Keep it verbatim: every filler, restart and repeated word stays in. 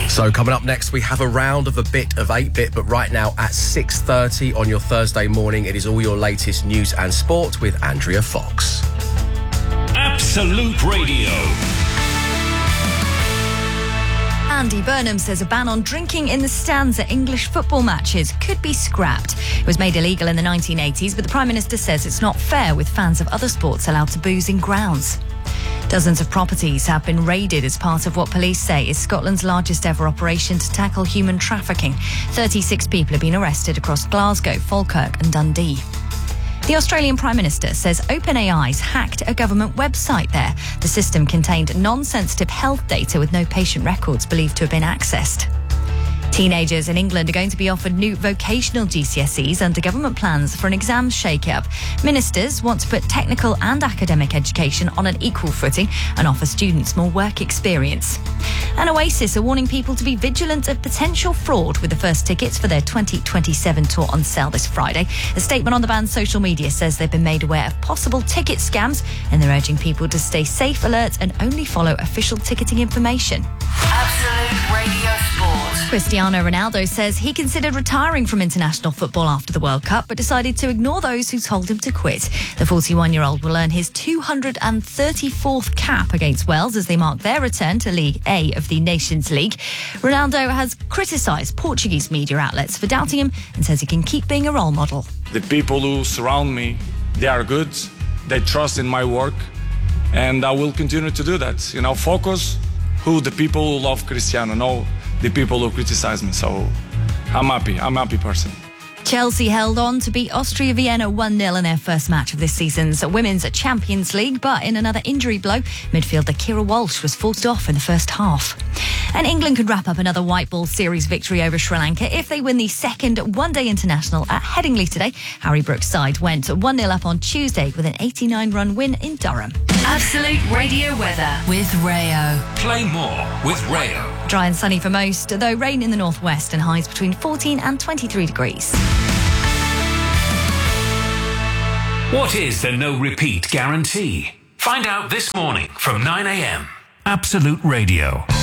So coming up next, we have a round of a bit of eight bit, but right now at six thirty on your Thursday morning, it is all your latest news and sport with Andrea Fox. Absolute Radio. Andy Burnham says a ban on drinking in the stands at English football matches could be scrapped. It was made illegal in the nineteen eighties, but the Prime Minister says it's not fair with fans of other sports allowed to booze in grounds. Dozens of properties have been raided as part of what police say is Scotland's largest ever operation to tackle human trafficking. thirty-six people have been arrested across Glasgow, Falkirk and Dundee. The Australian Prime Minister says OpenAI's hacked a government website there. The system contained non-sensitive health data with no patient records believed to have been accessed. Teenagers in England are going to be offered new vocational G C S Es under government plans for an exams shake-up. Ministers want to put technical and academic education on an equal footing and offer students more work experience. And Oasis are warning people to be vigilant of potential fraud with the first tickets for their twenty twenty-seven tour on sale this Friday. A statement on the band's social media says they've been made aware of possible ticket scams and they're urging people to stay safe, alert and only follow official ticketing information. Absolute Radio Sport. Cristiano Ronaldo says he considered retiring from international football after the World Cup, but decided to ignore those who told him to quit. The forty-one-year-old will earn his two hundred thirty-fourth cap against Wales as they mark their return to League A of the Nations League. Ronaldo has criticised Portuguese media outlets for doubting him and says he can keep being a role model. The people who surround me, they are good, they trust in my work, and I will continue to do that. You know, focus who the people who love Cristiano, no the people who criticize me. So I'm happy. I'm a happy person. Chelsea held on to beat Austria Vienna one nil in their first match of this season's Women's Champions League, but in another injury blow, midfielder Kira Walsh was forced off in the first half. And England could wrap up another white ball series victory over Sri Lanka if they win the second one-day international at Headingley today. Harry Brooks' side went one nil up on Tuesday with an eighty-nine run win in Durham. Absolute Radio weather with Rayo. Play more with Rayo. Dry and sunny for most, though rain in the northwest and highs between fourteen and twenty-three degrees. What is the no repeat guarantee? Find out this morning from nine a.m. Absolute Radio.